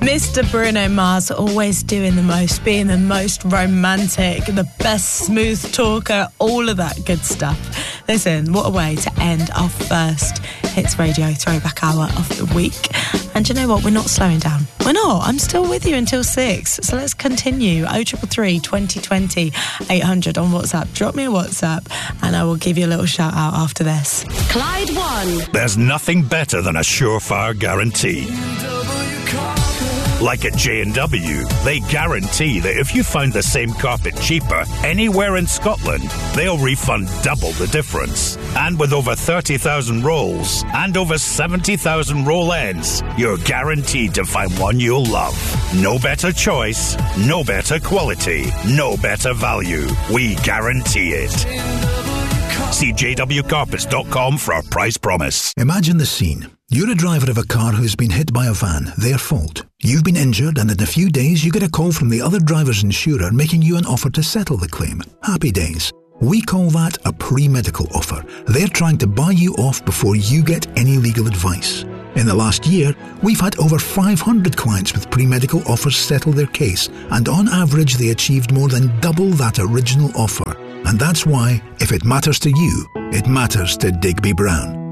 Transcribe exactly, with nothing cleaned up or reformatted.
Mister Bruno Mars, always doing the most, being the most romantic, the best smooth talker, all of that good stuff. Listen, what a way to end our first Hits Radio Throwback Hour of the week. And you know what? We're not slowing down. We're not. I'm still with you until six. So let's continue. oh three three, twenty twenty, eight hundred on WhatsApp. Drop me a WhatsApp and I will give you a little shout out after this. Clyde One. There's nothing better than a surefire guarantee. Like at J and W, they guarantee that if you find the same carpet cheaper anywhere in Scotland, they'll refund double the difference. And with over thirty thousand rolls and over seventy thousand roll ends, you're guaranteed to find one you'll love. No better choice, no better quality, no better value. We guarantee it. See j w carpets dot com for our price promise. Imagine the scene. You're a driver of a car who's been hit by a van, their fault. You've been injured and in a few days you get a call from the other driver's insurer making you an offer to settle the claim. Happy days. We call that a pre-medical offer. They're trying to buy you off before you get any legal advice. In the last year, we've had over five hundred clients with pre-medical offers settle their case, and on average they achieved more than double that original offer. And that's why, if it matters to you, it matters to Digby Brown.